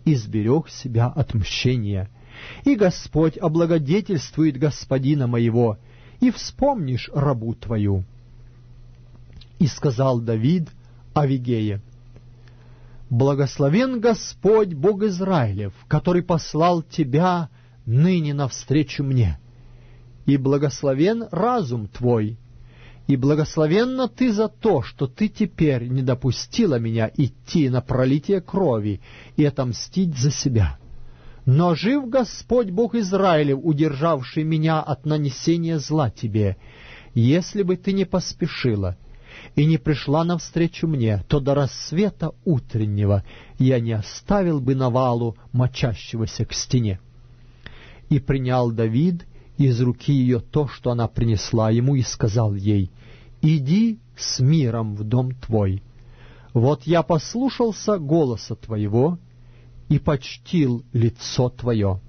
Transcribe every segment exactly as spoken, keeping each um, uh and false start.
и сберег себя от мщения. И Господь облагодетельствует господина моего, и вспомнишь рабу твою». И сказал Давид Авигее: «Благословен Господь, Бог Израилев, который послал тебя ныне навстречу мне, и благословен разум твой, и благословенна ты за то, что ты теперь не допустила меня идти на пролитие крови и отомстить за себя. Но жив Господь, Бог Израилев, удержавший меня от нанесения зла тебе. Если бы ты не поспешила и не пришла навстречу мне, то до рассвета утреннего я не оставил бы Навалу, мочащегося к стене». И принял Давид из руки ее то, что она принесла ему, и сказал ей: «Иди с миром в дом твой. Вот я послушался голоса твоего и почтил лицо твое».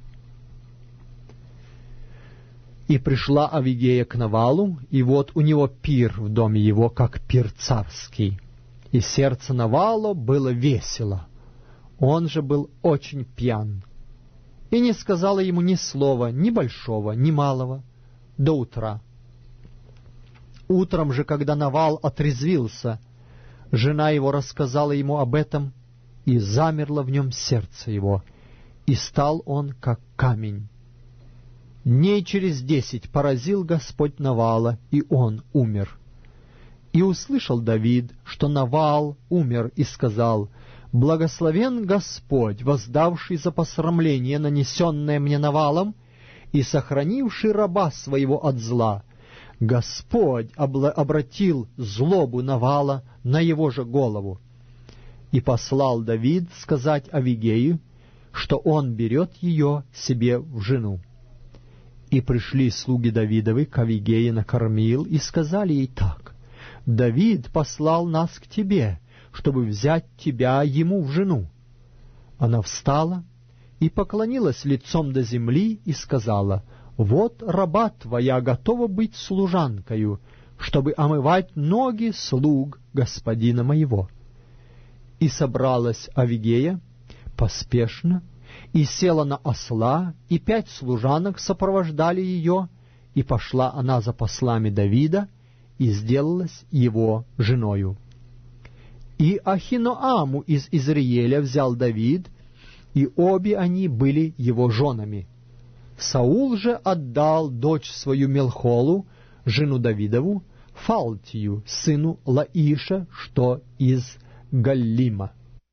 И пришла Авигея к Навалу, и вот у него пир в доме его, как пир царский. И сердце Навала было весело, он же был очень пьян. И не сказала ему ни слова, ни большого, ни малого, до утра. Утром же, когда Навал отрезвился, жена его рассказала ему об этом, и замерло в нем сердце его, и стал он как камень. Дней через десять поразил Господь Навала, и он умер. И услышал Давид, что Навал умер, и сказал: «Благословен Господь, воздавший за посрамление, нанесенное мне Навалом, и сохранивший раба своего от зла. Господь обла- обратил злобу Навала на его же голову». И послал Давид сказать Авигею, что он берет ее себе в жену. И пришли слуги Давидовы к Авигее на Кармил и сказали ей так: «Давид послал нас к тебе, чтобы взять тебя ему в жену». Она встала и поклонилась лицом до земли и сказала: «Вот раба твоя готова быть служанкою, чтобы омывать ноги слуг господина моего». И собралась Авигея поспешно, и села на осла, и пять служанок сопровождали ее, и пошла она за послами Давида, и сделалась его женою. И Ахиноаму из Изриеля взял Давид, и обе они были его женами. Саул же отдал дочь свою Мелхолу, жену Давидову, Фалтию, сыну Лаиша, что из Галлима.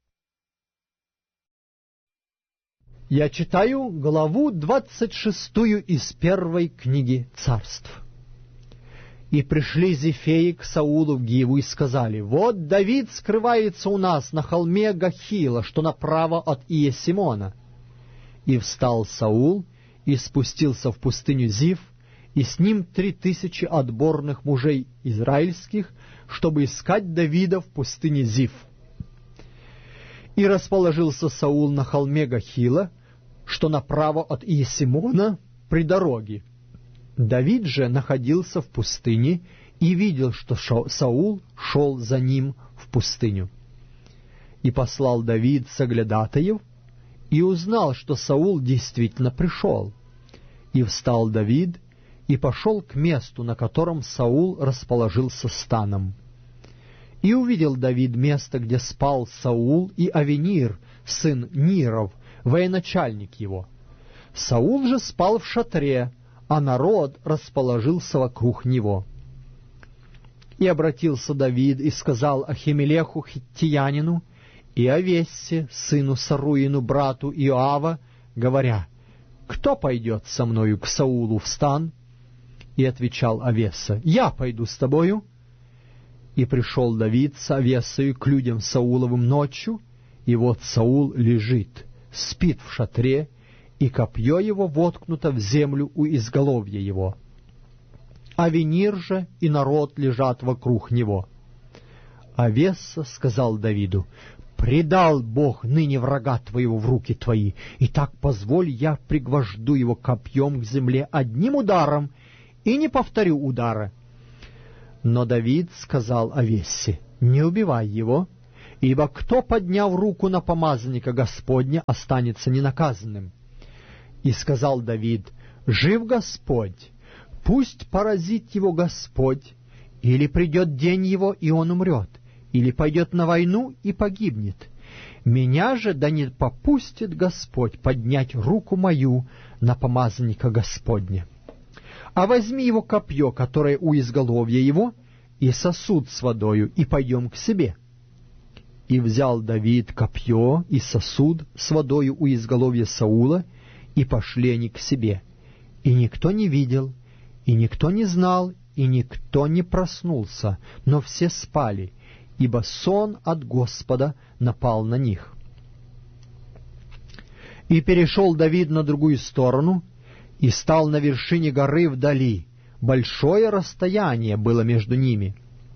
Я читаю главу двадцать шестую из первой книги Царств. «И пришли зефеи к Саулу в Гиву и сказали: вот Давид скрывается у нас на холме Гахила, что направо от Иесимона. И встал Саул и спустился в пустыню Зив, и с ним три тысячи отборных мужей израильских, чтобы искать Давида в пустыне Зив. И расположился Саул на холме Гахила, что направо от Иесимона, при дороге. Давид же находился в пустыне и видел, что Саул шел за ним в пустыню. И послал Давид соглядатаев, и узнал, что Саул действительно пришел. И встал Давид и пошел к месту, на котором Саул расположился станом. И увидел Давид место, где спал Саул и Авенир, сын Ниров, военачальник его. Саул же спал в шатре, а народ расположился вокруг него. И обратился Давид и сказал Ахимелеху хиттиянину и Авессе, сыну Саруину, брату Иоава, говоря: «Кто пойдет со мною к Саулу в стан?» И отвечал Авесса: «Я пойду с тобою». И пришел Давид с Авессою к людям Сауловым ночью, и вот Саул лежит, спит в шатре, и копье его воткнуто в землю у изголовья его. Авенир же и народ лежат вокруг него. Авесса сказал Давиду: «Предал Бог ныне врага твоего в руки твои, и так позволь, я пригвожду его копьем к земле одним ударом, и не повторю удара». Но Давид сказал Авессе: «Не убивай его, ибо кто, подняв руку на помазанника Господня, останется ненаказанным. И сказал Давид: жив Господь, пусть поразит его Господь, или придет день его, и он умрет, или пойдет на войну и погибнет. Меня же да не попустит Господь поднять руку мою на помазанника Господня. А возьми его копье, которое у изголовья его, и сосуд с водою, и пойдем к себе. И взял Давид копье и сосуд с водою у изголовья Саула, и пошли они к себе. И никто не видел, и никто не знал, и никто не проснулся, но все спали, ибо сон от Господа напал на них. И перешел Давид на другую сторону, и стал на вершине горы вдали. Большое расстояние было между ними.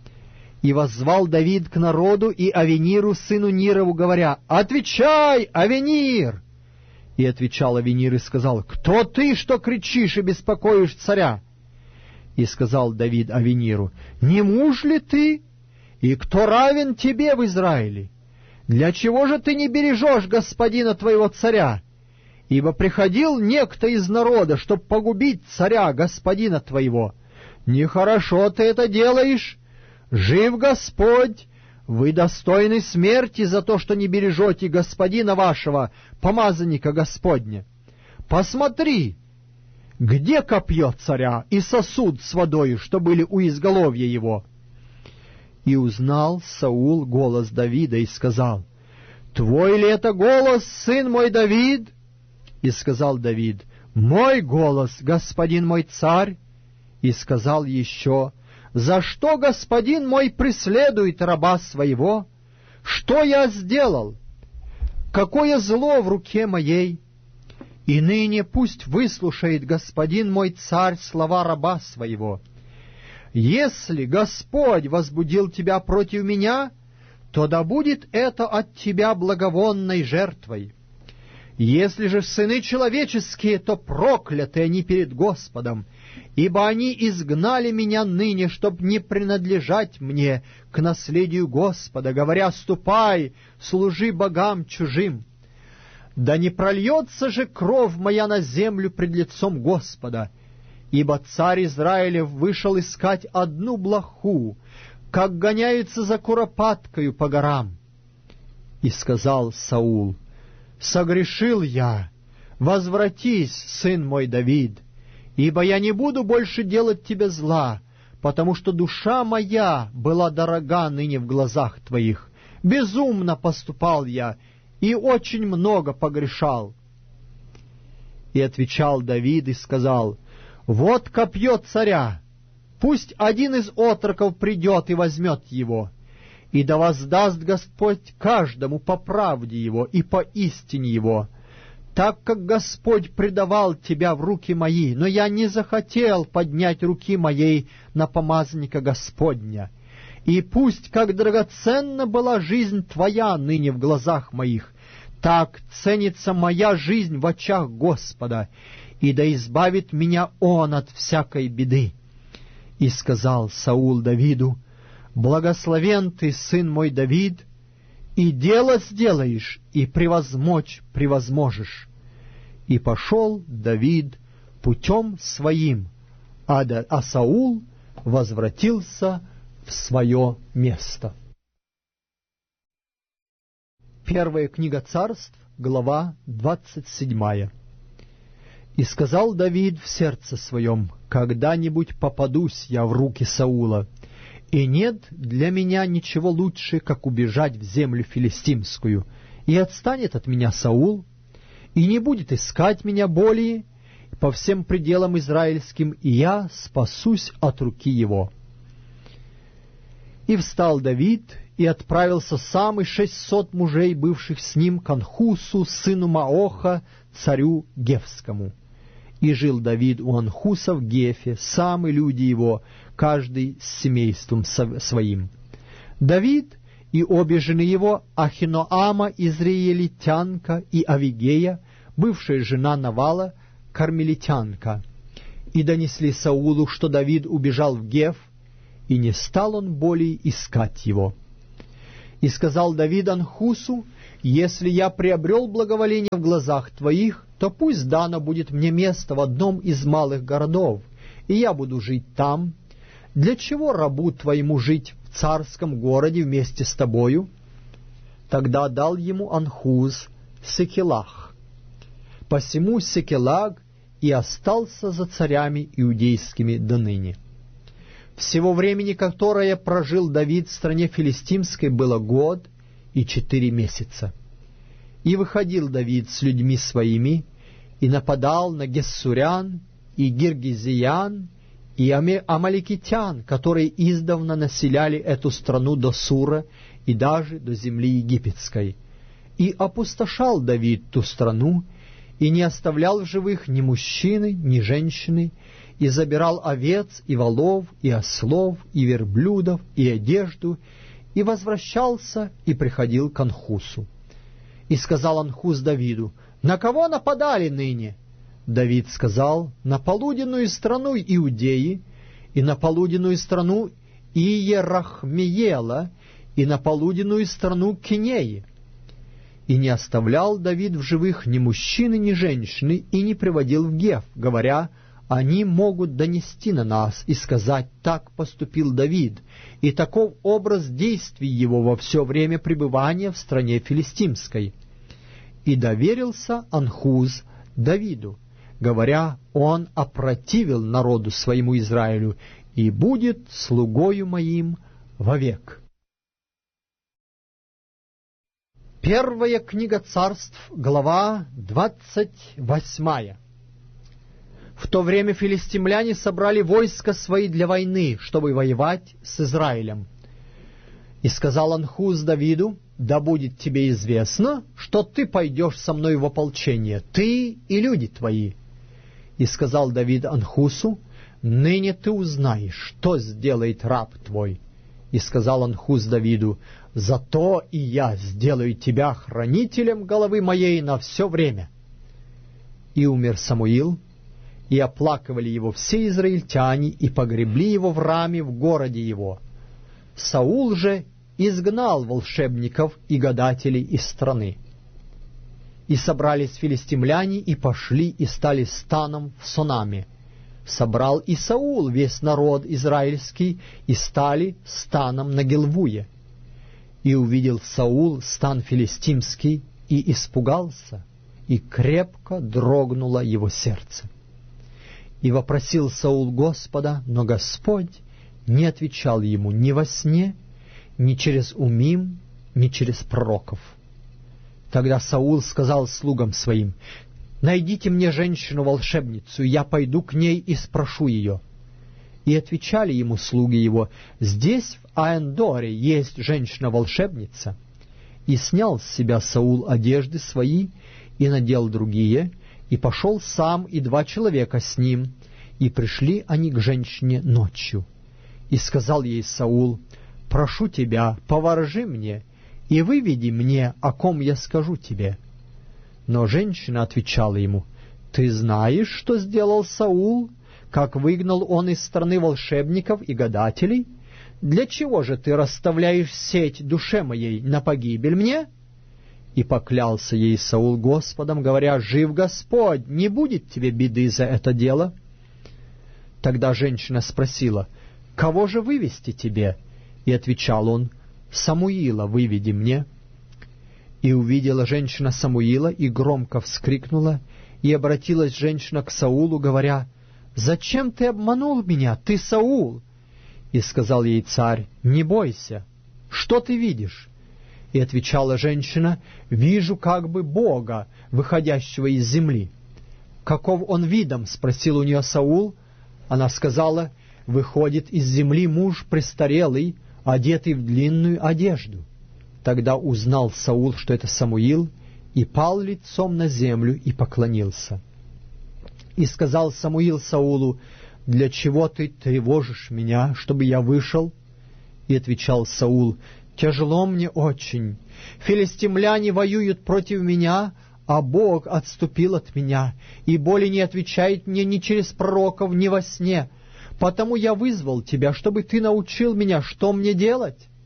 И воззвал Давид к народу и Авениру, сыну Нирову, говоря: «Отвечай, Авенир!» И отвечал Авенир и сказал: «Кто ты, что кричишь и беспокоишь царя?» И сказал Давид Авениру: «Не муж ли ты? И кто равен тебе в Израиле? Для чего же ты не бережешь господина твоего царя? Ибо приходил некто из народа, чтоб погубить царя, господина твоего. Нехорошо ты это делаешь. Жив Господь, вы достойны смерти за то, что не бережете господина вашего, помазанника Господня. Посмотри, где копье царя и сосуд с водою, что были у изголовья его?» И узнал Саул голос Давида и сказал: «Твой ли это голос, сын мой Давид?» И сказал Давид: «Мой голос, господин мой царь». И сказал еще: «За что господин мой преследует раба своего? Что я сделал? Какое зло в руке моей? И ныне пусть выслушает господин мой царь слова раба своего. Если Господь возбудил тебя против меня, то да будет это от тебя благовонной жертвой. Если же сыны человеческие, то прокляты они перед Господом, ибо они изгнали меня ныне, чтоб не принадлежать мне к наследию Господа, говоря: ступай, служи богам чужим. Да не прольется же кровь моя на землю пред лицом Господа, ибо царь Израилев вышел искать одну блоху, как гоняются за куропаткою по горам». И сказал Саул: «Согрешил я, возвратись, сын мой Давид, ибо я не буду больше делать тебе зла, потому что душа моя была дорога ныне в глазах твоих. Безумно поступал я, и очень много погрешал». И отвечал Давид и сказал: «Вот копье царя, пусть один из отроков придет и возьмет его, и да воздаст Господь каждому по правде его и по истине его, так как Господь предавал тебя в руки мои, но я не захотел поднять руки моей на помазанника Господня. И пусть, как драгоценна была жизнь твоя ныне в глазах моих, так ценится моя жизнь в очах Господа, и да избавит меня Он от всякой беды». И сказал Саул Давиду: «Благословен ты, сын мой Давид, и дело сделаешь, и превозмочь превозможешь». И пошел Давид путем своим, а, да, а Саул возвратился в свое место. Первая книга Царств, глава двадцать седьмая. «И сказал Давид в сердце своем: когда-нибудь попадусь я в руки Саула, и нет для меня ничего лучше, как убежать в землю филистимскую, и отстанет от меня Саул, и не будет искать меня более по всем пределам израильским, и я спасусь от руки его». И встал Давид, и отправился сам и шестьсот мужей, бывших с ним, к Анхусу, сыну Маоха, царю Гефскому. И жил Давид у Анхуса в Гефе, сам и люди его, каждый с семейством своим. Давид и обе жены его, Ахиноама, израилитянка, и Авигея, бывшая жена Навала, кармелитянка. И донесли Саулу, что Давид убежал в Геф, и не стал он более искать его. И сказал Давид Анхусу: «Если я приобрел благоволение в глазах твоих, то пусть дано будет мне место в одном из малых городов, и я буду жить там. Для чего рабу твоему жить в царском городе вместе с тобою?» Тогда дал ему Анхуз Секелах. Посему Секелаг и остался за царями иудейскими до ныне. Всего времени, которое прожил Давид в стране филистимской, было год и четыре месяца. И выходил Давид с людьми своими, и нападал на гессурян, и гиргизиян, и амаликитян, которые издавна населяли эту страну до Сура и даже до земли египетской. И опустошал Давид ту страну, и не оставлял в живых ни мужчины, ни женщины, и забирал овец, и волов, и ослов, и верблюдов, и одежду, и возвращался, и приходил к Анхусу. И сказал Анхус Давиду: «На кого нападали ныне?» Давид сказал: «На полуденную страну Иудеи, и на полуденную страну Иерахмеела, и на полуденную страну Кинеи». И не оставлял Давид в живых ни мужчины, ни женщины, и не приводил в Гев, говоря: «Они могут донести на нас и сказать: так поступил Давид, и таков образ действий его во все время пребывания в стране филистимской». И доверился Анхуз Давиду, говоря: «Он опротивил народу своему Израилю и будет слугою моим вовек». Первая книга Царств, глава двадцать восьмая. В то время филистимляне собрали войска свои для войны, чтобы воевать с Израилем. И сказал Анхуз Давиду: «Да будет тебе известно, что ты пойдешь со мной в ополчение, ты и люди твои». И сказал Давид Анхусу: «Ныне ты узнаешь, что сделает раб твой». И сказал Анхус Давиду: «Зато и я сделаю тебя хранителем головы моей на все время». И умер Самуил, и оплакивали его все израильтяне, и погребли его в раме в городе его. Саул же изгнал волшебников и гадателей из страны. И собрались филистимляне, и пошли, и стали станом в Сонаме. Собрал и Саул весь народ израильский, и стали станом на Гилвуе. И увидел Саул стан филистимский, и испугался, и крепко дрогнуло его сердце. И вопросил Саул Господа, но Господь не отвечал ему ни во сне, ни через умим, ни через пророков. Тогда Саул сказал слугам своим: «Найдите мне женщину-волшебницу, и я пойду к ней и спрошу ее». И отвечали ему слуги его: «Здесь, в Аэндоре, есть женщина-волшебница». И снял с себя Саул одежды свои, и надел другие, и пошел сам и два человека с ним, и пришли они к женщине ночью. И сказал ей Саул: «Прошу тебя, поворожи мне, и выведи мне, о ком я скажу тебе». Но женщина отвечала ему: «Ты знаешь, что сделал Саул, как выгнал он из страны волшебников и гадателей? Для чего же ты расставляешь сеть душе моей на погибель мне?» И поклялся ей Саул Господом, говоря: «Жив Господь, не будет тебе беды за это дело». Тогда женщина спросила: «Кого же вывести тебе?» И отвечал он: «Самуила выведи мне». И увидела женщина Самуила, и громко вскрикнула, и обратилась женщина к Саулу, говоря: «Зачем ты обманул меня, ты Саул?» И сказал ей царь: «Не бойся, что ты видишь?» И отвечала женщина: «Вижу как бы Бога, выходящего из земли». «Каков он видом?» — спросил у нее Саул. Она сказала: «Выходит из земли муж престарелый, одетый в длинную одежду». Тогда узнал Саул, что это Самуил, и пал лицом на землю и поклонился. И сказал Самуил Саулу: «Для чего ты тревожишь меня, чтобы я вышел?» И отвечал Саул: «Тяжело мне очень. Филистимляне воюют против меня, а Бог отступил от меня, и более не отвечает мне ни через пророков, ни во сне. Потому я вызвал тебя, чтобы ты научил меня, что мне делать».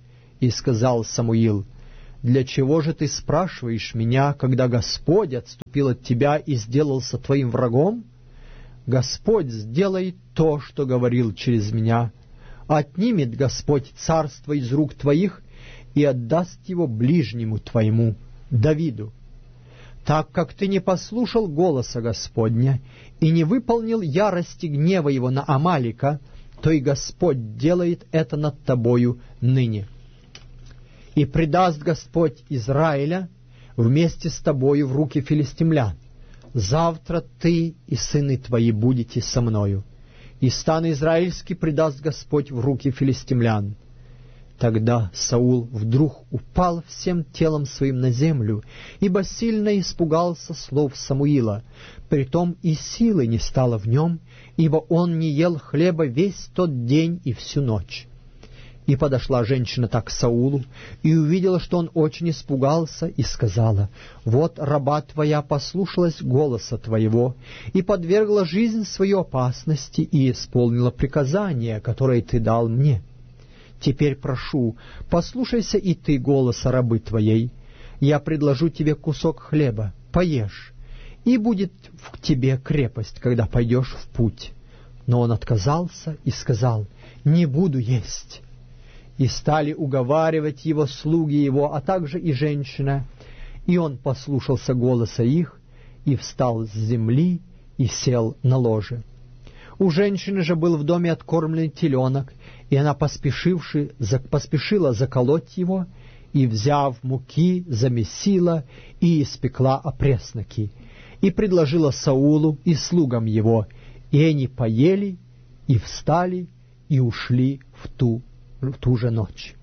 И сказал Самуил: «Для чего же ты спрашиваешь меня, когда Господь отступил от тебя и сделался твоим врагом? Господь сделает то, что говорил через меня. Отнимет Господь царство из рук твоих и отдаст его ближнему твоему, Давиду. Так как ты не послушал голоса Господня и не выполнил ярости гнева его на Амалика, то и Господь делает это над тобою ныне. И предаст Господь Израиля вместе с тобою в руки филистимлян. Завтра ты и сыны твои будете со мною, и стан израильский предаст Господь в руки филистимлян». Тогда Саул вдруг упал всем телом своим на землю, ибо сильно испугался слов Самуила. Притом и силы не стало в нем, ибо он не ел хлеба весь тот день и всю ночь. И подошла женщина так к Саулу, и увидела, что он очень испугался, и сказала: «Вот раба твоя послушалась голоса твоего, и подвергла жизнь свою опасности, и исполнила приказание, которое ты дал мне. Теперь прошу, послушайся и ты голоса рабы твоей. Я предложу тебе кусок хлеба, поешь, и будет в тебе крепость, когда пойдешь в путь». Но он отказался и сказал: «Не буду есть». И стали уговаривать его слуги его, а также и женщина. И он послушался голоса их, и встал с земли, и сел на ложе. У женщины же был в доме откормленный теленок, и она, поспешивши, поспешила заколоть его, и, взяв муки, замесила и испекла опресноки, и предложила Саулу и слугам его, и они поели, и встали, и ушли в ту в ту же ночь.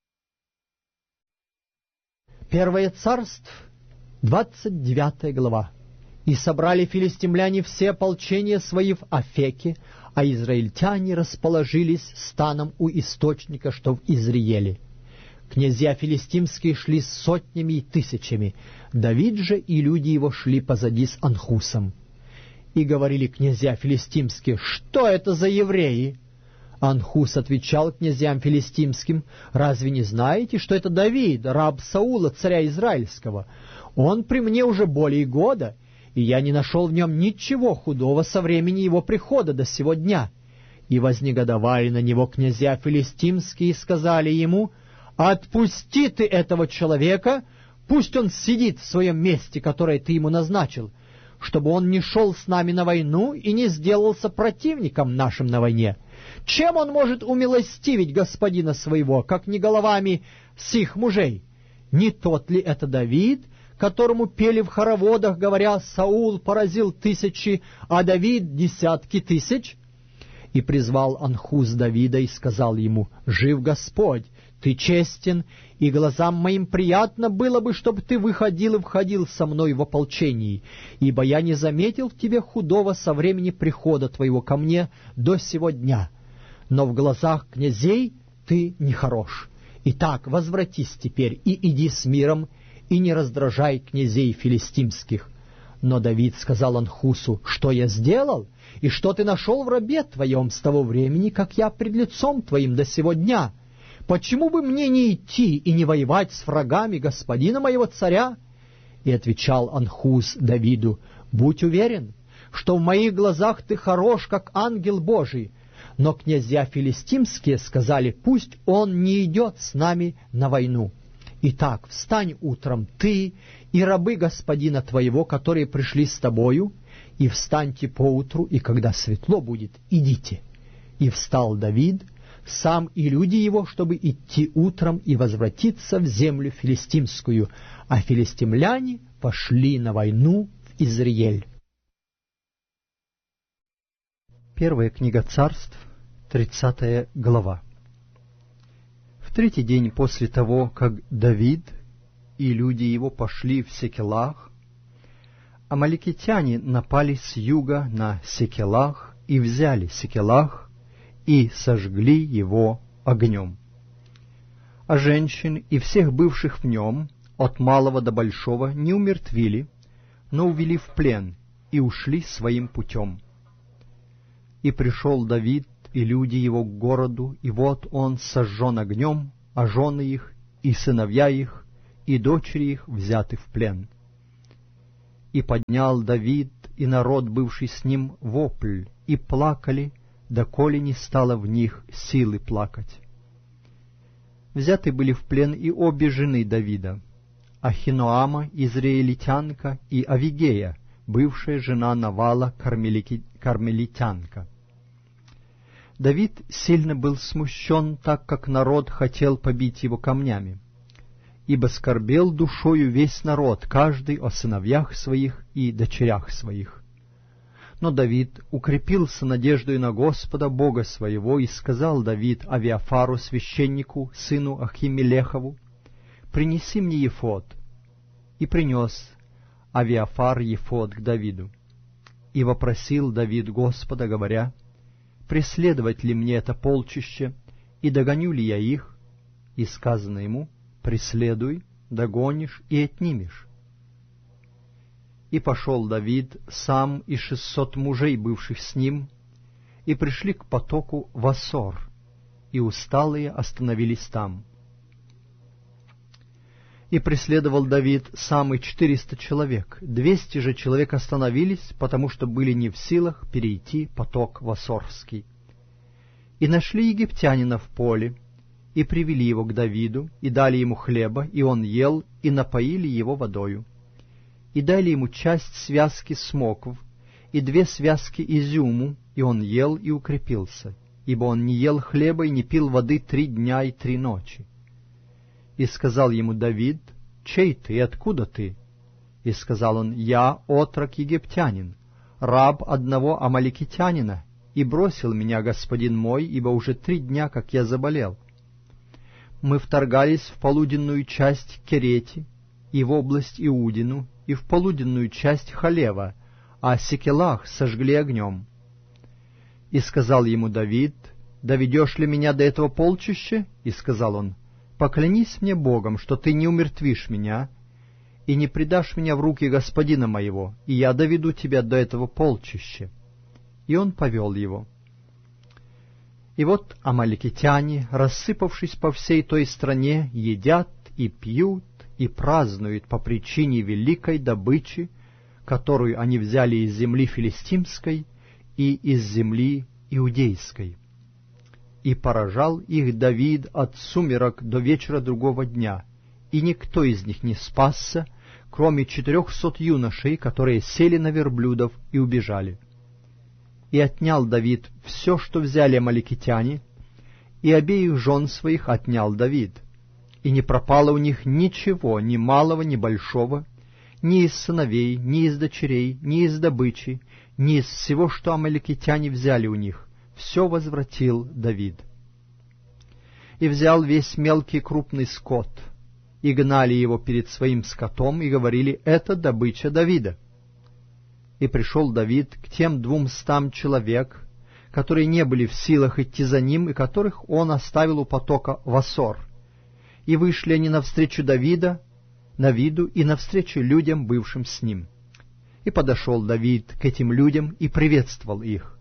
Первое царство, двадцать девятая глава. «И собрали филистимляне все ополчения свои в Афеке, а израильтяне расположились станом у источника, что в Изриеле. Князья филистимские шли с сотнями и тысячами, Давид же и люди его шли позади с Анхусом. И говорили князья филистимские: что это за евреи? Анхус отвечал князьям филистимским: разве не знаете, что это Давид, раб Саула, царя израильского? Он при мне уже более года, и я не нашел в нем ничего худого со времени его прихода до сего дня. И вознегодовали на него князья филистимские и сказали ему: отпусти ты этого человека, пусть он сидит в своем месте, которое ты ему назначил, чтобы он не шел с нами на войну и не сделался противником нашим на войне. Чем он может умилостивить господина своего, как не головами сих мужей? Не тот ли это Давид, которому пели в хороводах, говоря: Саул поразил тысячи, а Давид десятки тысяч? И призвал Анхус Давида и сказал ему: жив Господь, ты честен, и глазам моим приятно было бы, чтобы ты выходил и входил со мной в ополчении, ибо я не заметил в тебе худого со времени прихода твоего ко мне до сего дня. Но в глазах князей ты нехорош. Итак, возвратись теперь и иди с миром, и не раздражай князей филистимских. Но Давид сказал Анхусу: что я сделал, и что ты нашел в рабе твоем с того времени, как я пред лицом твоим до сего дня? Почему бы мне не идти и не воевать с врагами господина моего царя? И отвечал Анхус Давиду: будь уверен, что в моих глазах ты хорош, как ангел Божий. Но князья филистимские сказали: пусть он не идет с нами на войну. Итак, встань утром ты и рабы господина твоего, которые пришли с тобою, и встаньте поутру, и когда светло будет, идите. И встал Давид, сам и люди его, чтобы идти утром и возвратиться в землю филистимскую, а филистимляне пошли на войну в Изриель». Первая книга Царств, тридцатая глава. В третий день после того, как Давид и люди его пошли в Секелах, амаликитяне напали с юга на Секелах и взяли Секелах и сожгли его огнем. А женщин и всех бывших в нем, от малого до большого, не умертвили, но увели в плен и ушли своим путем. И пришел Давид и люди его к городу, и вот он сожжен огнем, а жены их и сыновья их, и дочери их взяты в плен. И поднял Давид и народ, бывший с ним, вопль, и плакали, доколе не стало в них силы плакать. Взяты были в плен и обе жены Давида, Ахиноама, израильтянка, и Авигея, бывшая жена Навала, кармелитянка. Давид сильно был смущен, так как народ хотел побить его камнями, ибо скорбел душою весь народ, каждый о сыновьях своих и дочерях своих. Но Давид укрепился надеждой на Господа Бога своего, и сказал Давид Авиафару, священнику, сыну Ахимелехову: «Принеси мне ефод». И принес Авиафар ефод к Давиду. И вопросил Давид Господа, говоря: «Преследовать ли мне это полчище, и догоню ли я их?» И сказано ему: «Преследуй, догонишь и отнимешь». И пошел Давид сам и шестьсот мужей, бывших с ним, и пришли к потоку Васор, и усталые остановились там. И преследовал Давид сам и четыреста человек, двести же человек остановились, потому что были не в силах перейти поток Васорский. И нашли египтянина в поле, и привели его к Давиду, и дали ему хлеба, и он ел, и напоили его водою. И дали ему часть связки смокв, и две связки изюму, и он ел и укрепился, ибо он не ел хлеба и не пил воды три дня и три ночи. И сказал ему Давид: «Чей ты и откуда ты?» И сказал он: «Я отрок египтянин, раб одного амаликитянина, и бросил меня господин мой, ибо уже три дня, как я заболел. Мы вторгались в полуденную часть Керети, и в область Иудину, и в полуденную часть Халева, а Секелах сожгли огнем». И сказал ему Давид: «Доведешь ли меня до этого полчища?» И сказал он: «Поклянись мне Богом, что ты не умертвишь меня, и не предашь меня в руки господина моего, и я доведу тебя до этого полчища». И он повел его. И вот амаликитяне, рассыпавшись по всей той стране, едят и пьют, и празднуют по причине великой добычи, которую они взяли из земли филистимской и из земли иудейской. И поражал их Давид от сумерок до вечера другого дня, и никто из них не спасся, кроме четырехсот юношей, которые сели на верблюдов и убежали. И отнял Давид все, что взяли амаликитяне, и обеих жен своих отнял Давид. И не пропало у них ничего, ни малого, ни большого, ни из сыновей, ни из дочерей, ни из добычи, ни из всего, что амаликитяне взяли у них. Все возвратил Давид. И взял весь мелкий и крупный скот, и гнали его перед своим скотом, и говорили: «Это добыча Давида». И пришел Давид к тем двумстам человек, которые не были в силах идти за ним, и которых он оставил у потока Васор. И вышли они навстречу Давида, на виду, и навстречу людям, бывшим с ним. И подошел Давид к этим людям и приветствовал их.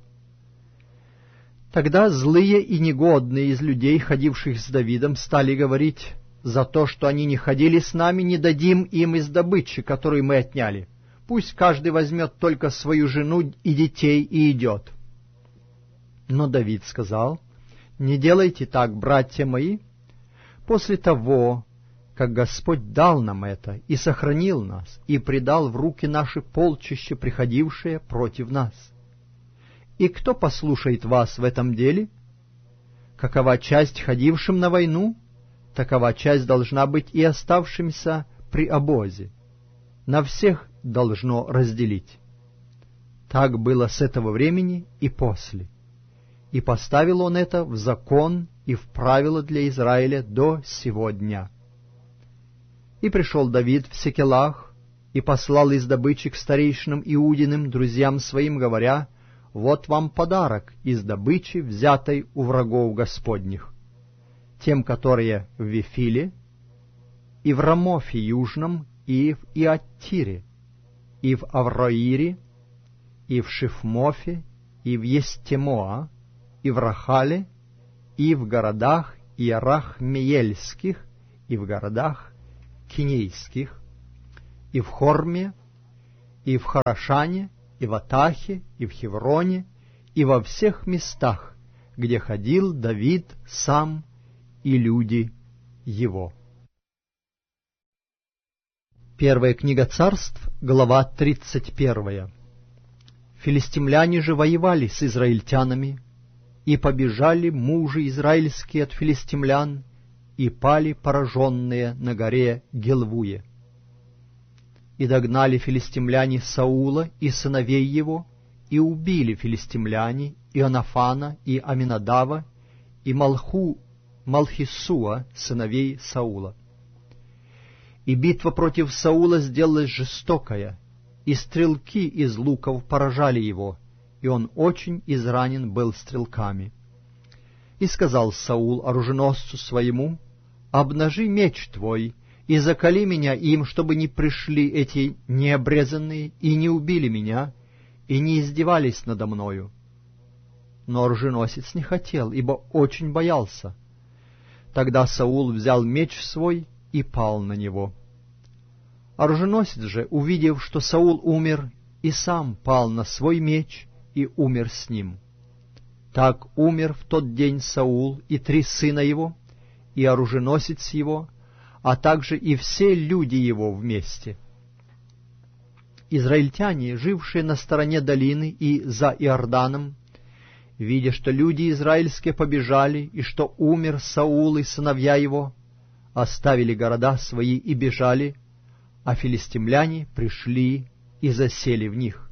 Тогда злые и негодные из людей, ходивших с Давидом, стали говорить: «За то, что они не ходили с нами, не дадим им из добычи, которую мы отняли. Пусть каждый возьмет только свою жену и детей и идет». Но Давид сказал: «Не делайте так, братья мои. После того, как Господь дал нам это и сохранил нас, и предал в руки наши полчище, приходившее против нас. И кто послушает вас в этом деле? Какова часть ходившим на войну, такова часть должна быть и оставшимся при обозе. На всех должно разделить». Так было с этого времени и после. И поставил он это в закон и в правила для Израиля до сего дня. И пришел Давид в Секелах, и послал из добычи к старейшинам Иудиным, друзьям своим, говоря: «Вот вам подарок из добычи, взятой у врагов Господних, тем, которые в Вифиле, и в Рамофе Южном, и в Иаттире, и в Авроире, и в Шифмофе, и в Естемоа, и в Рахале, и в городах Иерахмеельских, и в городах кинейских, и в Хорме, и в Харашане, и в Атахе, и в Хевроне, и во всех местах, где ходил Давид сам и люди его. Первая книга Царств, глава тридцать первая. Филистимляне же воевали с израильтянами, и побежали мужи израильские от филистимлян, и пали пораженные на горе Гилвуе. И догнали филистимляне Саула и сыновей его, и убили филистимляне Ионафана и Аминадава, и Малху, Малхисуа, сыновей Саула. И битва против Саула сделалась жестокая, и стрелки из луков поражали его, и он очень изранен был стрелками. И сказал Саул оруженосцу своему: «Обнажи меч твой, и закали меня им, чтобы не пришли эти необрезанные и не убили меня, и не издевались надо мною». Но оруженосец не хотел, ибо очень боялся. Тогда Саул взял меч свой и пал на него. Оруженосец же, увидев, что Саул умер, и сам пал на свой меч и умер с ним. Так умер в тот день Саул и три сына его, и оруженосец его, а также и все люди его вместе. Израильтяне, жившие на стороне долины и за Иорданом, видя, что люди израильские побежали, и что умер Саул и сыновья его, оставили города свои и бежали, а филистимляне пришли и засели в них.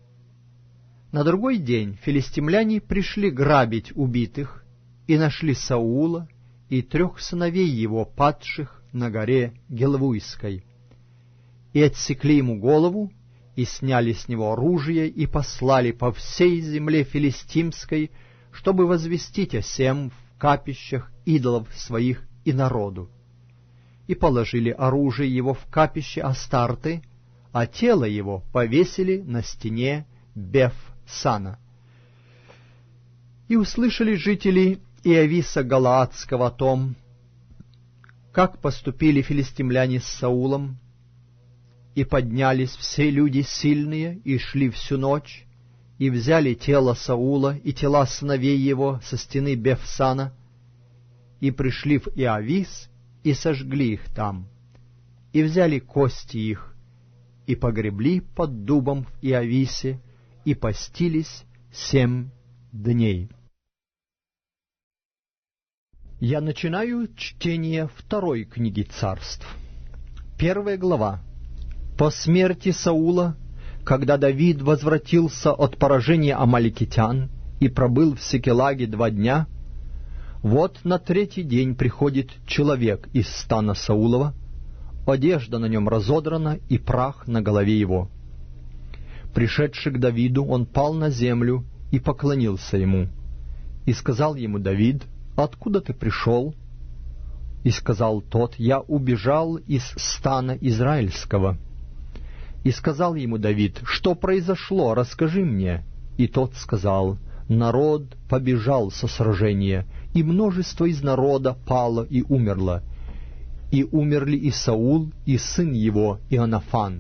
На другой день филистимляне пришли грабить убитых, и нашли Саула и трех сыновей его, падших на горе Гилвуйской, и отсекли ему голову, и сняли с него оружие, и послали по всей земле филистимской, чтобы возвестить о сем в капищах идолов своих и народу. И положили оружие его в капище Астарты, а тело его повесили на стене Беф-Сана. И услышали жители Иависа Галаадского о том, как поступили филистимляне с Саулом, и поднялись все люди сильные, и шли всю ночь, и взяли тело Саула и тела сыновей его со стены Бефсана, и пришли в Иавис, и сожгли их там, и взяли кости их, и погребли под дубом в Иависе, и постились семь дней. Я начинаю чтение второй книги Царств. Первая глава. По смерти Саула, когда Давид возвратился от поражения амаликитян и пробыл в Сикелаге два дня, вот на третий день приходит человек из стана Саулова, одежда на нем разодрана и прах на голове его. Пришедший к Давиду, он пал на землю и поклонился ему. И сказал ему Давид: «Откуда ты пришел?» И сказал тот: «Я убежал из стана израильского». И сказал ему Давид: «Что произошло? Расскажи мне». И тот сказал: «Народ побежал со сражения, и множество из народа пало и умерло. И умерли и Саул, и сын его Ионафан».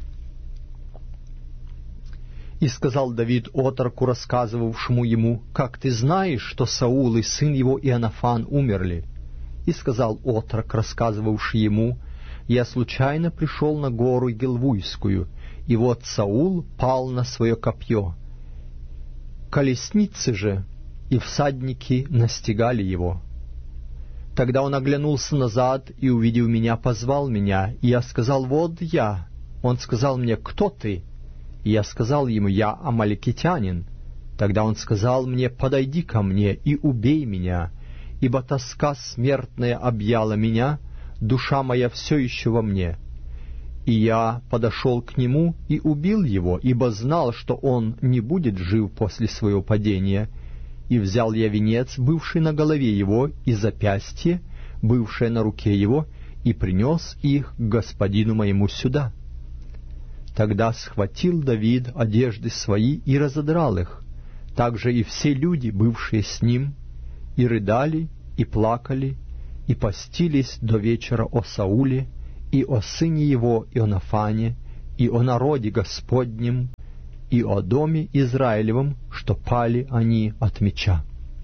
И сказал Давид отроку, рассказывавшему ему: «Как ты знаешь, что Саул и сын его Ионафан умерли?» И сказал отрок, рассказывавший ему: «Я случайно пришел на гору Гилвуйскую, и вот Саул пал на свое копье. Колесницы же и всадники настигали его. Тогда он оглянулся назад и, увидев меня, позвал меня, и я сказал: вот я. Он сказал мне: кто ты? И я сказал ему: я амаликитянин. Тогда он сказал мне: подойди ко мне и убей меня, ибо тоска смертная объяла меня, душа моя все еще во мне. И я подошел к нему и убил его, ибо знал, что он не будет жив после своего падения. И взял я венец, бывший на голове его, и запястье, бывшее на руке его, и принес их к господину моему сюда». Тогда схватил Давид одежды свои и разодрал их, также и все люди, бывшие с ним, и рыдали, и плакали, и постились до вечера о Сауле, и о сыне его Ионафане, и о народе Господнем, и о доме Израилевом, что пали они от меча.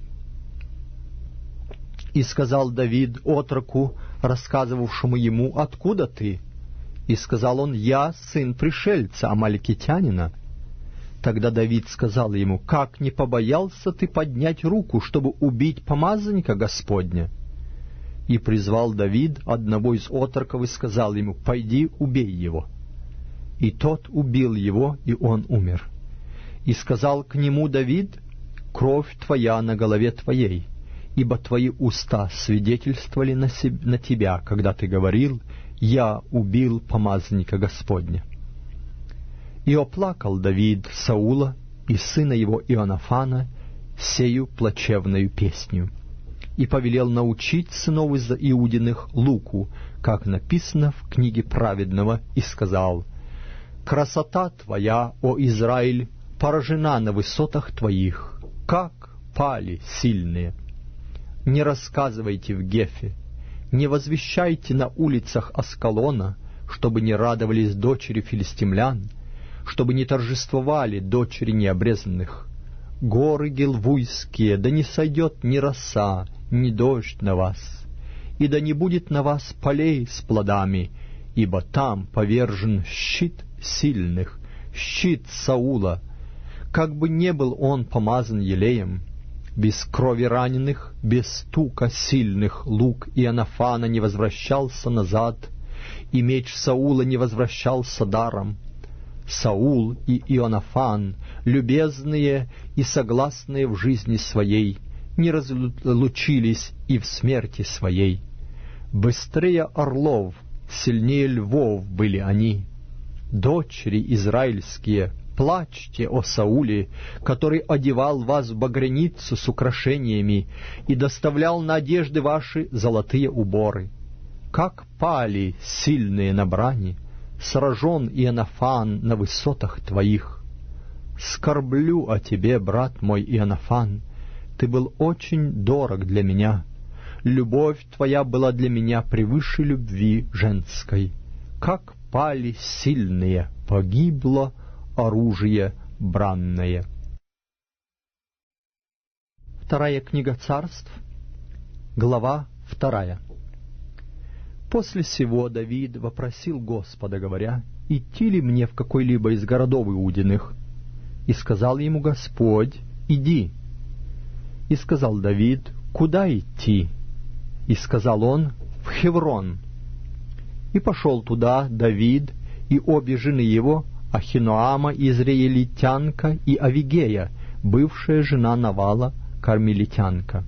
И сказал Давид отроку, рассказывавшему ему: «Откуда ты?» И сказал он: «Я сын пришельца, амаликитянина». Тогда Давид сказал ему: «Как не побоялся ты поднять руку, чтобы убить помазанника Господня?» И призвал Давид одного из отроков и сказал ему: «Пойди, убей его». И тот убил его, и он умер. И сказал к нему Давид: «Кровь твоя на голове твоей, ибо твои уста свидетельствовали на, себ... на тебя, когда ты говорил: я убил помазанника Господня». И оплакал Давид Саула и сына его Ионафана сею плачевною песню, и повелел научить сынов из Иудиных луку, как написано в книге праведного, и сказал: «Красота твоя, о Израиль, поражена на высотах твоих, как пали сильные. Не рассказывайте в Гефе, не возвещайте на улицах Аскалона, чтобы не радовались дочери филистимлян, чтобы не торжествовали дочери необрезанных. Горы гилвуйские, да не сойдет ни роса, ни дождь на вас, и да не будет на вас полей с плодами, ибо там повержен щит сильных, щит Саула, как бы не был он помазан елеем. Без крови раненых, без стука сильных лук Ионафана не возвращался назад, и меч Саула не возвращался даром. Саул и Ионафан, любезные и согласные в жизни своей, не разлучились и в смерти своей. Быстрее орлов, сильнее львов были они. Дочери израильские, плачьте о Сауле, который одевал вас в багряницу с украшениями и доставлял на одежды ваши золотые уборы. Как пали сильные на брани, сражен Ионафан на высотах твоих. Скорблю о тебе, брат мой Ионафан, ты был очень дорог для меня. Любовь твоя была для меня превыше любви женской. Как пали сильные, погибло оружие бранное». Вторая книга Царств, глава вторая. После сего Давид вопросил Господа, говоря: «Идти ли мне в какой-либо из городов Иудиных?» И сказал ему Господь: «Иди». И сказал Давид: «Куда идти?» И сказал он: «В Хеврон». И пошел туда Давид и обе жены его, Ахиноама израилитянка и Авигея, бывшая жена Навала, кармелитянка.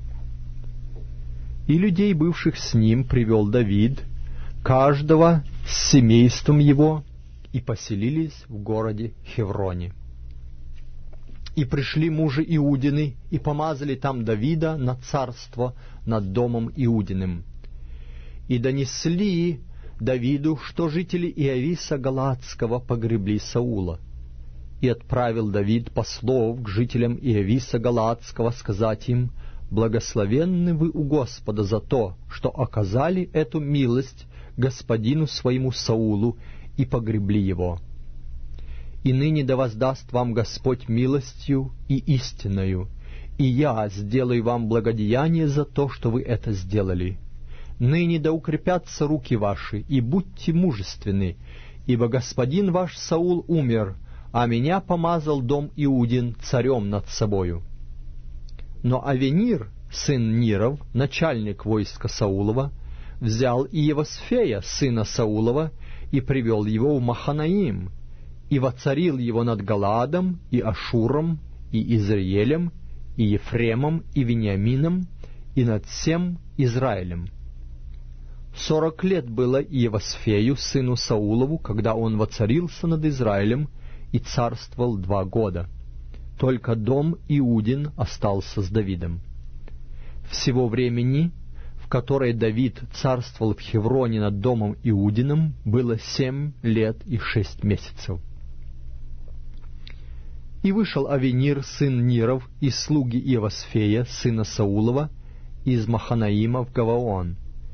И людей, бывших с ним, привел Давид, каждого с семейством его, и поселились в городе Хевроне. И пришли мужи Иудины, и помазали там Давида на царство над домом Иудиным. И донесли Давиду, что жители Иовиса Галаадского погребли Саула. И отправил Давид послов к жителям Иовиса Галаадского сказать им: «Благословенны вы у Господа за то, что оказали эту милость господину своему Саулу и погребли его. И ныне да воздаст вам Господь милостью и истинною, и я сделаю вам благодеяние за то, что вы это сделали. Ныне да укрепятся руки ваши, и будьте мужественны, ибо господин ваш Саул умер, а меня помазал дом Иудин царем над собою». Но Авенир, сын Ниров, начальник войска Саулова, взял Иевосфея, сына Саулова, и привел его в Маханаим, и воцарил его над Галаадом, и Ашуром, и Израилем, и Ефремом, и Вениамином, и над всем Израилем. Сорок лет было Иевосфею, сыну Саулову, когда он воцарился над Израилем и царствовал два года. Только дом Иудин остался с Давидом. Всего времени, в которое Давид царствовал в Хевроне над домом Иудиным, было семь лет и шесть месяцев. И вышел Авенир, сын Ниров, из слуги Иевосфея, сына Саулова, из Маханаима в Гаваон,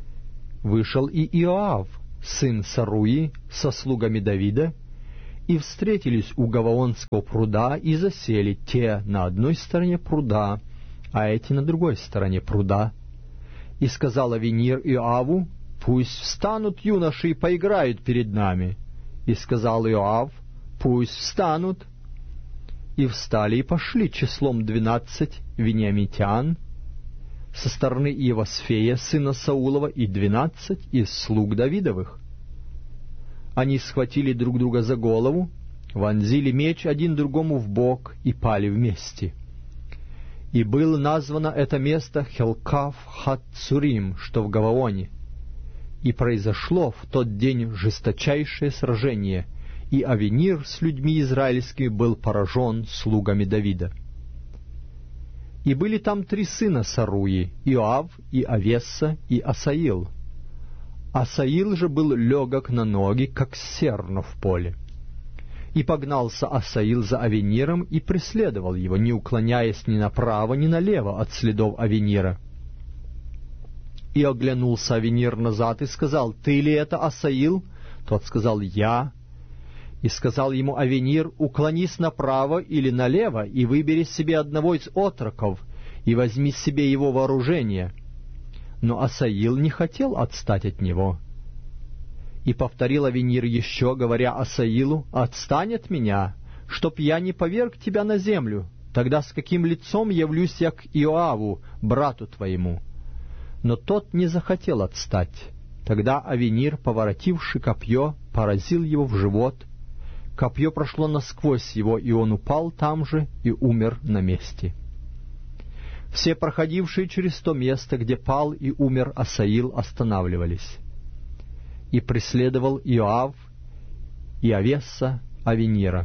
вышел и Иоав, сын Саруи, со слугами Давида, и встретились у Гаваонского пруда, и засели те на одной стороне пруда, а эти на другой стороне пруда. И сказал Авенир Иоаву: «Пусть встанут юноши и поиграют перед нами». И сказал Иоав: «Пусть встанут». И встали и пошли числом двенадцать вениамитян со стороны Иевасфея, сына Саулова, и двенадцать из слуг Давидовых. Они схватили друг друга за голову, вонзили меч один другому в бок и пали вместе. И было названо это место Хелкав-хат-Цурим, что в Гаваоне. И произошло в тот день жесточайшее сражение, и Авенир с людьми израильскими был поражен слугами Давида. И были там три сына Саруи: Иоав, и Авесса, и Асаил. Асаил же был легок на ноги, как серно в поле. И погнался Асаил за Авениром и преследовал его, не уклоняясь ни направо, ни налево от следов Авенира. И оглянулся Авенир назад и сказал: «Ты ли это, Асаил?» Тот сказал: «Я». И сказал ему Авенир: «Уклонись направо или налево, и выбери себе одного из отроков, и возьми себе его вооружение». Но Асаил не хотел отстать от него. И повторил Авенир еще, говоря Асаилу: «Отстань от меня, чтоб я не поверг тебя на землю. Тогда с каким лицом явлюсь я к Иоаву, брату твоему?» Но тот не захотел отстать. Тогда Авенир, поворотивши копье, поразил его в живот. Копье прошло насквозь его, и он упал там же и умер на месте. Все проходившие через то место, где пал и умер Асаил, останавливались. И преследовал Иоав и Авесса Авенира.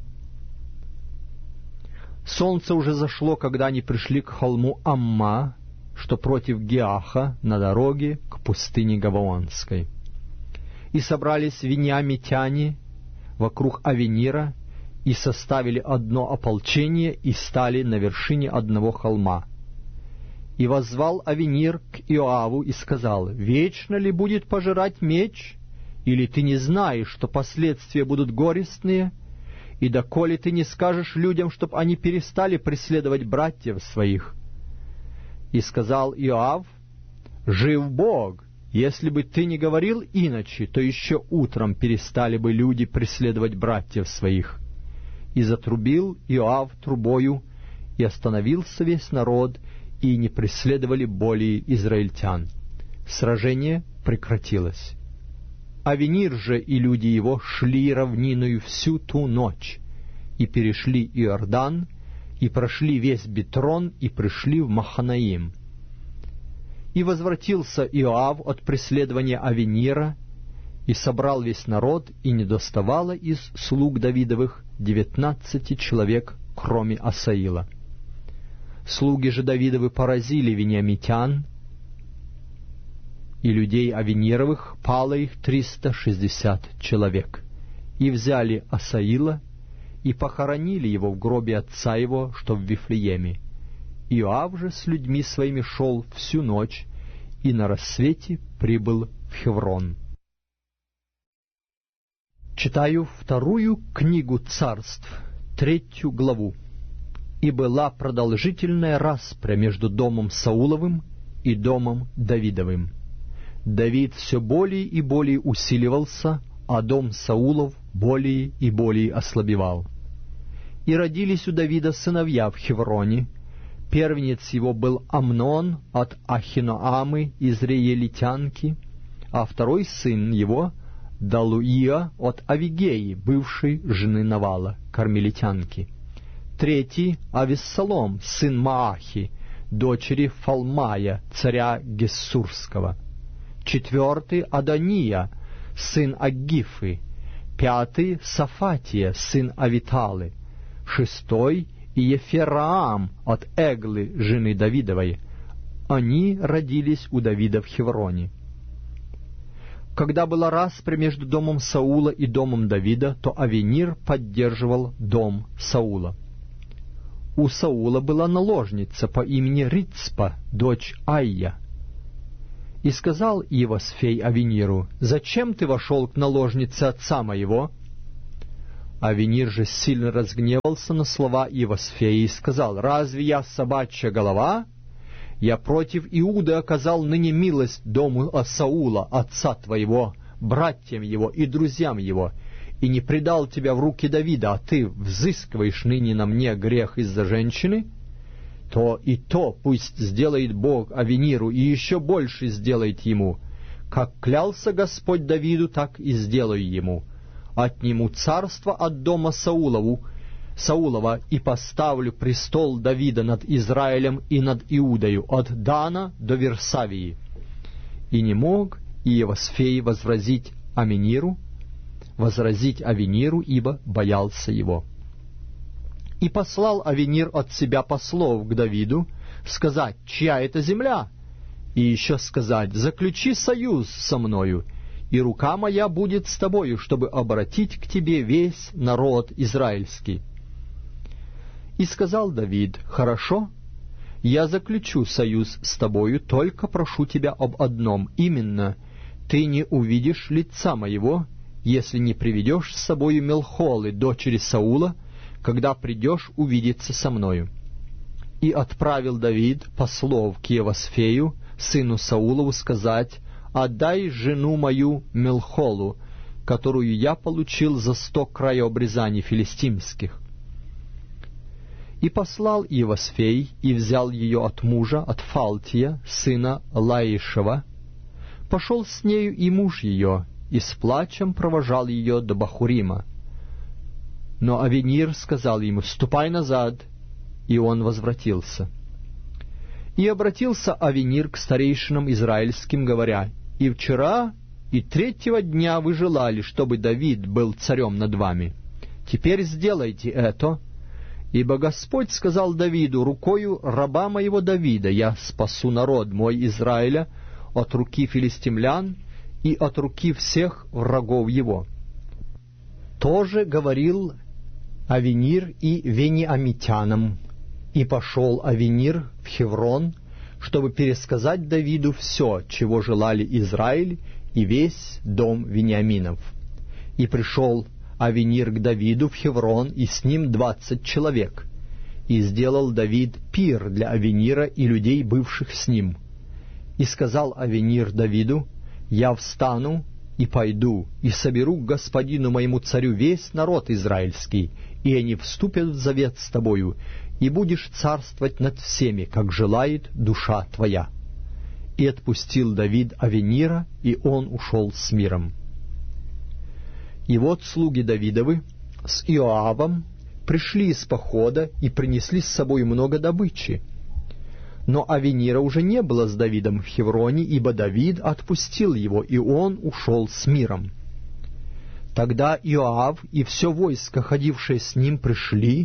Солнце уже зашло, когда они пришли к холму Амма, что против Геаха, на дороге к пустыне Гаваонской. И собрались вениамитяне вокруг Авенира, и составили одно ополчение, и стали на вершине одного холма. И воззвал Авенир к Иоаву и сказал: «Вечно ли будет пожирать меч? Или ты не знаешь, что последствия будут горестные? И доколе ты не скажешь людям, чтоб они перестали преследовать братьев своих?» И сказал Иоав: «Жив Бог! Если бы ты не говорил иначе, то еще утром перестали бы люди преследовать братьев своих». И затрубил Иоав трубою, и остановился весь народ, и не преследовали более израильтян. Сражение прекратилось. Авенир же и люди его шли равниною всю ту ночь, и перешли Иордан, и прошли весь Битрон, и пришли в Маханаим. И возвратился Иоав от преследования Авенира, и собрал весь народ, и не доставало из слуг Давидовых девятнадцати человек, кроме Асаила. Слуги же Давидовы поразили вениамитян, и людей Авенировых пало их триста шестьдесят человек. И взяли Асаила, и похоронили его в гробе отца его, что в Вифлееме. Иоав же с людьми своими шел всю ночь, и на рассвете прибыл в Хеврон. Читаю вторую книгу Царств, третью главу. «И была продолжительная распря между домом Сауловым и домом Давидовым. Давид все более и более усиливался, а дом Саулов более и более ослабевал. И родились у Давида сыновья в Хевроне. Первенец его был Амнон от Ахиноамы из Реелитянки, а второй сын его — Далуия от Авигеи, бывшей жены Навала, кармелитянки. Третий — Авессалом, сын Маахи, дочери Фалмая, царя Гессурского. Четвертый — Адония, сын Аггифы. Пятый — Сафатия, сын Авиталы. Шестой — Иефераам от Эглы, жены Давидовой. Они родились у Давида в Хевроне. Когда была распря между домом Саула и домом Давида, то Авенир поддерживал дом Саула. У Саула была наложница по имени Рицпа, дочь Айя. И сказал Иевасфей Авениру: «Зачем ты вошел к наложнице отца моего?» Авенир же сильно разгневался на слова Иевасфея и сказал: «Разве я собачья голова? Я против Иуды оказал ныне милость дому Саула, отца твоего, братьям его и друзьям его, и не предал тебя в руки Давида, а ты взыскиваешь ныне на мне грех из-за женщины? То и то пусть сделает Бог Авениру, и еще больше сделает ему. Как клялся Господь Давиду, так и сделаю ему. Отниму царство от дома Саулову, Саулова, и поставлю престол Давида над Израилем и над Иудою, от Дана до Версавии». И не мог Иевасфей возразить Авениру, возразить Авениру, ибо боялся его. И послал Авенир от себя послов к Давиду сказать: «Чья это земля?» И еще сказать: «Заключи союз со мною, и рука моя будет с тобою, чтобы обратить к тебе весь народ израильский». И сказал Давид: «Хорошо, я заключу союз с тобою, только прошу тебя об одном, именно: ты не увидишь лица моего, если не приведешь с собою Мелхолы, дочери Саула, когда придешь увидеться со мною». И отправил Давид послов к Иевасфею, сыну Саулову, сказать: «Отдай жену мою Мелхолу, которую я получил за сто краеобрезаний филистимских». И послал Иевасфей, и взял ее от мужа, от Фалтия, сына Лаишева. Пошел с нею и муж ее, и с плачем провожал ее до Бахурима. Но Авенир сказал ему: «Ступай назад», и он возвратился. И обратился Авенир к старейшинам израильским, говоря: «И вчера, и третьего дня вы желали, чтобы Давид был царем над вами. Теперь сделайте это, ибо Господь сказал Давиду: рукою раба моего Давида я спасу народ мой Израиля от руки филистимлян и от руки всех врагов его». Тоже говорил Авенир и вениамитянам. И пошел Авенир в Хеврон, чтобы пересказать Давиду все, чего желали Израиль и весь дом Вениаминов. И пришел Авенир к Давиду в Хеврон, и с ним двадцать человек. И сделал Давид пир для Авенира и людей, бывших с ним. И сказал Авенир Давиду: «Я встану и пойду, и соберу к господину моему царю весь народ израильский, и они вступят в завет с тобою, и будешь царствовать над всеми, как желает душа твоя». И отпустил Давид Авенира, и он ушел с миром. И вот слуги Давидовы с Иоавом пришли из похода и принесли с собой много добычи. Но Авенира уже не было с Давидом в Хевроне, ибо Давид отпустил его, и он ушел с миром. Тогда Иоав и все войско, ходившее с ним, пришли.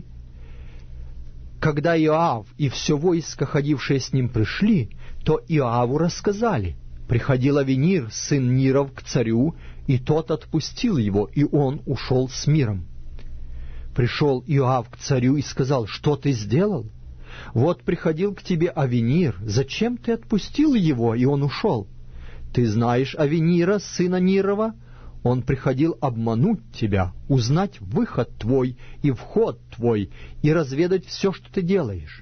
Когда Иоав и все войско, ходившее с ним, пришли, то Иоаву рассказали: приходил Авенир, сын Ниров, к царю, и тот отпустил его, и он ушел с миром. Пришел Иоав к царю и сказал: что ты сделал? Вот приходил к тебе Авенир, зачем ты отпустил его, и он ушел? Ты знаешь Авенира, сына Нирова? Он приходил обмануть тебя, узнать выход твой и вход твой, и разведать все, что ты делаешь.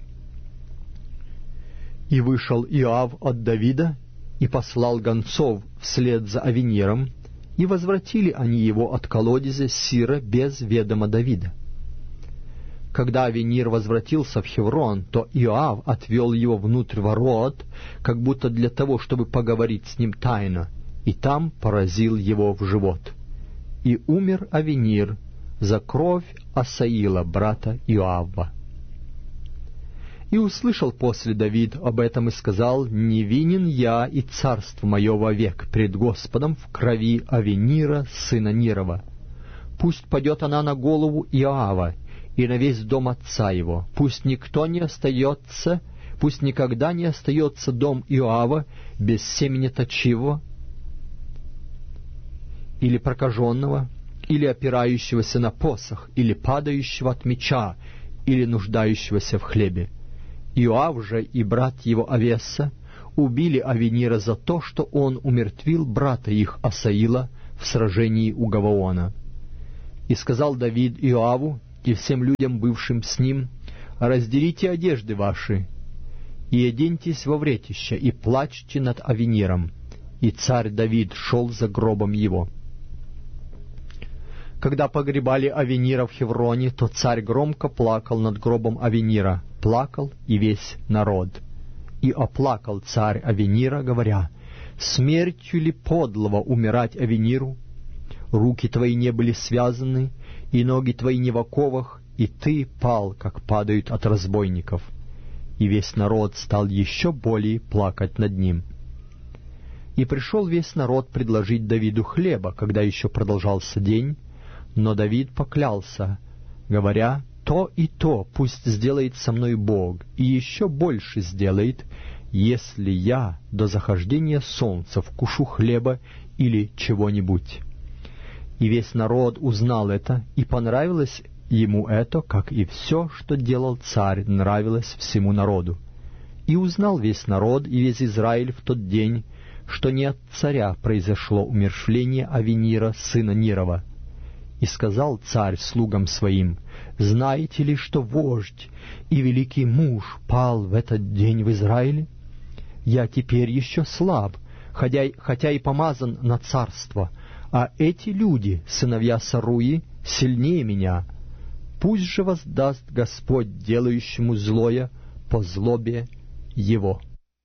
И вышел Иоав от Давида, и послал гонцов вслед за Авениром, и возвратили они его от колодезя Сира без ведома Давида. Когда Авенир возвратился в Хеврон, то Иоав отвел его внутрь ворот, как будто для того, чтобы поговорить с ним тайно, и там поразил его в живот. И умер Авенир за кровь Асаила, брата Иоава. И услышал после Давид об этом и сказал: «Невинен я и царство мое вовек пред Господом в крови Авенира, сына Нирова. Пусть падет она на голову Иоава и на весь дом отца его. Пусть никто не остается, пусть никогда не остается дом Иоава без семени точивого, или прокаженного, или опирающегося на посох, или падающего от меча, или нуждающегося в хлебе. Иоав же и брат его Авеса убили Авенира за то, что он умертвил брата их Асаила в сражении у Гаваона. И сказал Давид Иоаву и всем людям, бывшим с ним: «Разделите одежды ваши, и оденьтесь во вретище, и плачьте над Авениром». И царь Давид шел за гробом его. Когда погребали Авенира в Хевроне, то царь громко плакал над гробом Авенира, плакал и весь народ. И оплакал царь Авенира, говоря: «Смертью ли подлого умирать Авениру? Руки твои не были связаны, и ноги твои не в оковах, и ты пал, как падают от разбойников». И весь народ стал еще более плакать над ним. И пришел весь народ предложить Давиду хлеба, когда еще продолжался день, но Давид поклялся, говоря: «То и то пусть сделает со мной Бог, и еще больше сделает, если я до захождения солнца вкушу хлеба или чего-нибудь». И весь народ узнал это, и понравилось ему это, как и все, что делал царь, нравилось всему народу. И узнал весь народ и весь Израиль в тот день, что не от царя произошло умерщвление Авенира, сына Нирова. И сказал царь слугам своим: «Знаете ли, что вождь и великий муж пал в этот день в Израиле? Я теперь еще слаб, хотя, хотя и помазан на царство, а эти люди, сыновья Саруи, сильнее меня. Пусть же воздаст Господь делающему злое по злобе его».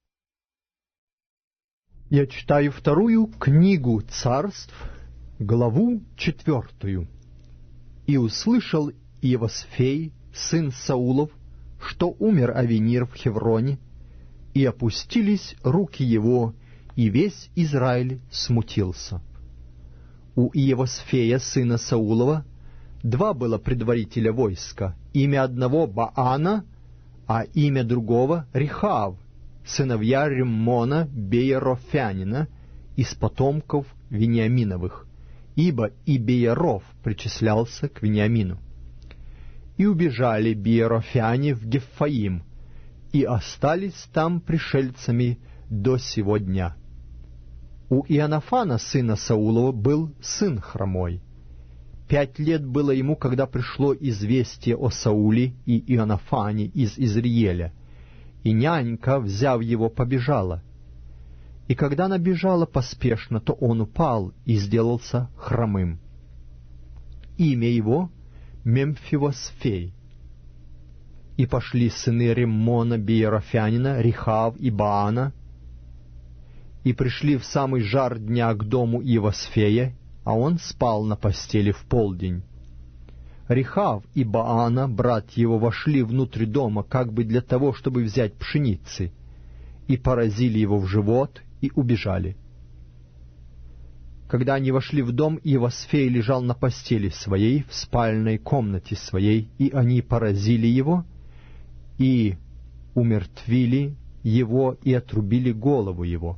Я читаю вторую книгу Царств, главу четвертую. «И услышал Иевосфей, сын Саулов, что умер Авенир в Хевроне, и опустились руки его, и весь Израиль смутился. У Иевосфея, сына Саулова, два было предводителя войска, имя одного Баана, а имя другого Рехав, сыновья Риммона Беерофянина, из потомков Вениаминовых, ибо и Бееров причислялся к Вениамину. И убежали Беерофяне в Гефаим, и остались там пришельцами до сего дня. У Иоаннафана, сына Саулова, был сын хромой. Пять лет было ему, когда пришло известие о Сауле и Иоаннафане из Изриеля, и нянька, взяв его, побежала. И когда она бежала поспешно, то он упал и сделался хромым. Имя его — Мемфивосфей. И пошли сыны Риммона Беерофянина, Рехав и Баана, и пришли в самый жар дня к дому Иевосфея, а он спал на постели в полдень. Рехав и Баана, брат его, вошли внутрь дома, как бы для того, чтобы взять пшеницы, и поразили его в живот, и убежали. Когда они вошли в дом, Иевосфей лежал на постели своей, в спальной комнате своей, и они поразили его, и умертвили его, и отрубили голову его.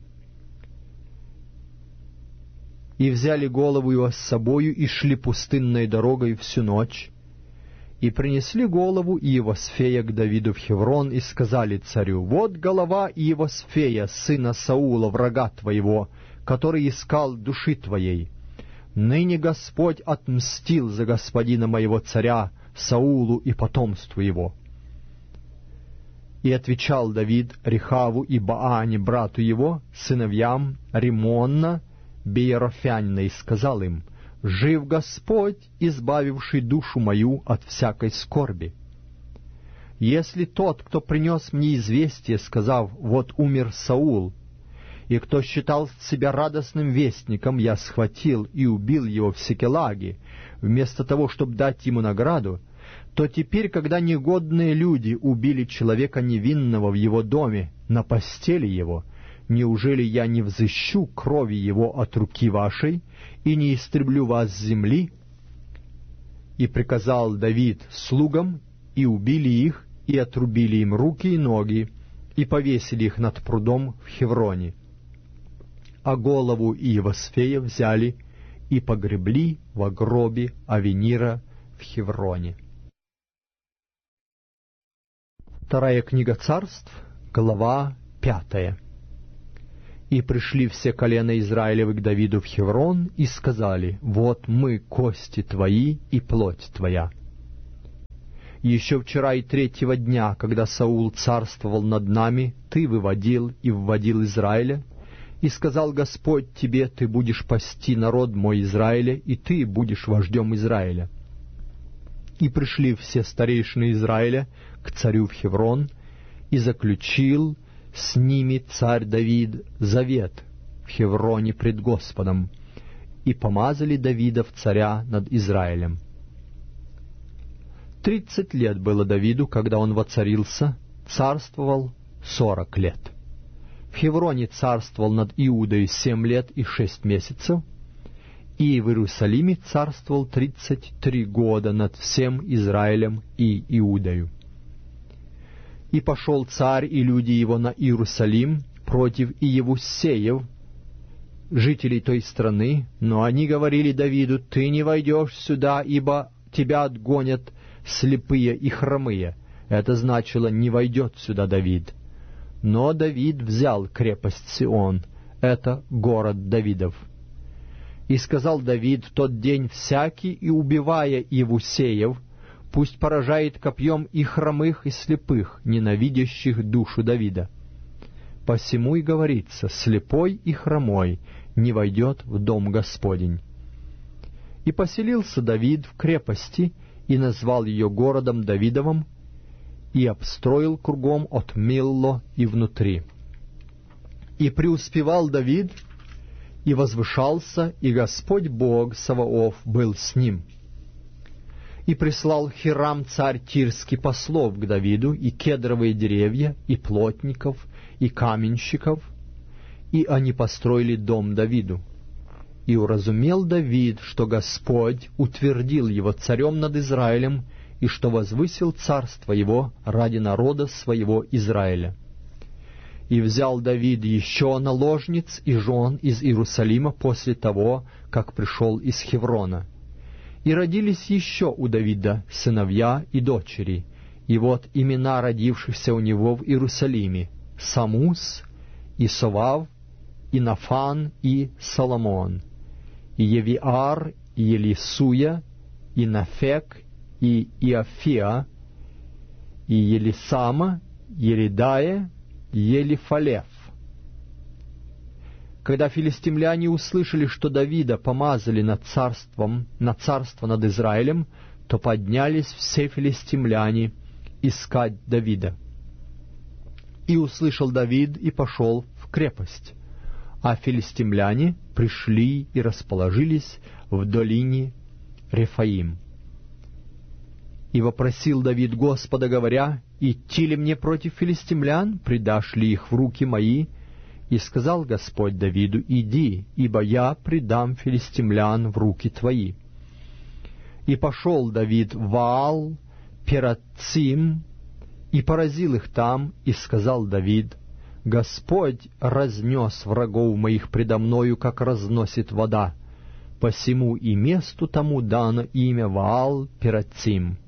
И взяли голову его с собою, и шли пустынной дорогой всю ночь, и принесли голову Иевосфея к Давиду в Хеврон, и сказали царю: «Вот голова Иевосфея, сына Саула, врага твоего, который искал души твоей. Ныне Господь отмстил за господина моего царя Саулу и потомству его». И отвечал Давид Рехаву и Баане, брату его, сыновьям Риммона Беерофянина, и сказал им: «Жив Господь, избавивший душу мою от всякой скорби. Если тот, кто принес мне известие, сказав: вот умер Саул, и кто считал себя радостным вестником, я схватил и убил его в Сикелаге, вместо того, чтобы дать ему награду, то теперь, когда негодные люди убили человека невинного в его доме, на постели его, неужели я не взыщу крови его от руки вашей и не истреблю вас с земли?» И приказал Давид слугам, и убили их, и отрубили им руки и ноги, и повесили их над прудом в Хевроне. А голову Иевосфея взяли и погребли во гробе Авенира в Хевроне. Вторая книга Царств, глава пятое. И пришли все колена Израилевы к Давиду в Хеврон и сказали: «Вот мы, кости твои и плоть твоя». Еще вчера и третьего дня, когда Саул царствовал над нами, ты выводил и вводил Израиля, и сказал Господь тебе: ты будешь пасти народ мой Израиля, и ты будешь вождем Израиля. И пришли все старейшины Израиля к царю в Хеврон, и заключил с ними царь Давид завет в Хевроне пред Господом, и помазали Давида в царя над Израилем. Тридцать лет было Давиду, когда он воцарился, царствовал сорок лет. В Хевроне царствовал над Иудой семь лет и шесть месяцев, и в Иерусалиме царствовал тридцать три года над всем Израилем и Иудою. И пошел царь и люди его на Иерусалим против Иевусеев, жителей той страны, но они говорили Давиду: «Ты не войдешь сюда, ибо тебя отгонят слепые и хромые». Это значило: «Не войдет сюда Давид». Но Давид взял крепость Сион, это город Давидов. И сказал Давид в тот день: «Всякий, и убивая Иевусеев, пусть поражает копьем и хромых, и слепых, ненавидящих душу Давида». Посему и говорится: «Слепой и хромой не войдет в дом Господень». И поселился Давид в крепости, и назвал ее городом Давидовым, и обстроил кругом от Милло и внутри. И преуспевал Давид, и возвышался, и Господь Бог Саваоф был с ним. И прислал Хирам царь Тирский послов к Давиду, и кедровые деревья, и плотников, и каменщиков, и они построили дом Давиду. И уразумел Давид, что Господь утвердил его царем над Израилем, и что возвысил царство его ради народа своего Израиля. И взял Давид еще наложниц и жен из Иерусалима после того, как пришел из Хеврона. И родились еще у Давида сыновья и дочери, и вот имена родившихся у него в Иерусалиме: Самус, и Совав, и Нафан, и Соломон, и Евиар, и Елисуя, и Нафек, и Иофия, и Елисама, Еридая, и Елифалев. Когда филистимляне услышали, что Давида помазали над царством, на царство над Израилем, то поднялись все филистимляне искать Давида. И услышал Давид, и пошел в крепость, а филистимляне пришли и расположились в долине Рефаим. И вопросил Давид Господа, говоря: «Идти ли мне против филистимлян? Предашь ли их в руки мои?» И сказал Господь Давиду: «Иди, ибо я предам филистимлян в руки твои». И пошел Давид в Ваал Перацим, и поразил их там, и сказал Давид: «Господь разнес врагов моих предо мною, как разносит вода, посему и месту тому дано имя Ваал Перацим».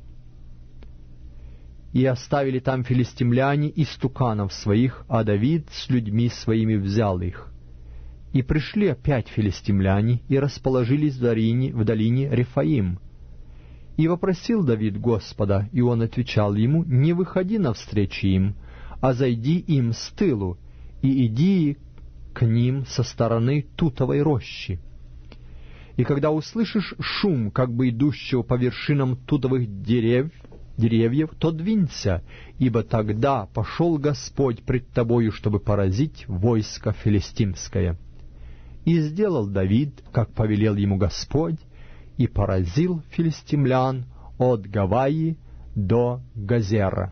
И оставили там филистимляне истуканов своих, а Давид с людьми своими взял их. И пришли опять филистимляне, и расположились в долине, в долине Рефаим. И вопросил Давид Господа, и он отвечал ему: «Не выходи навстречу им, а зайди им с тылу, и иди к ним со стороны тутовой рощи. И когда услышишь шум, как бы идущего по вершинам тутовых дерев, деревьев, то двинься, ибо тогда пошел Господь пред тобою, чтобы поразить войско филистимское». И сделал Давид, как повелел ему Господь, и поразил филистимлян от Гаваи до Газера.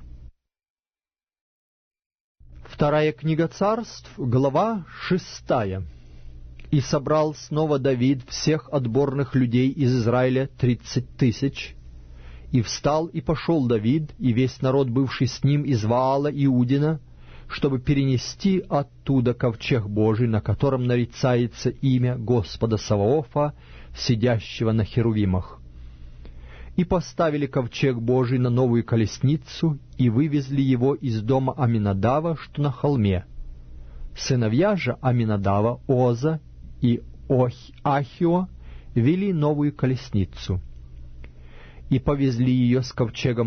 Вторая книга Царств, глава шестая. «И собрал снова Давид всех отборных людей из Израиля тридцать тысяч. И встал, и пошел Давид, и весь народ, бывший с ним из Ваала Иудина, чтобы перенести оттуда ковчег Божий, на котором нарицается имя Господа Саваофа, сидящего на херувимах. И поставили ковчег Божий на новую колесницу, и вывезли его из дома Аминадава, что на холме, Сыновья же Аминадава, Оза и Ох... Ахио вели новую колесницу и повезли ее с ковчегом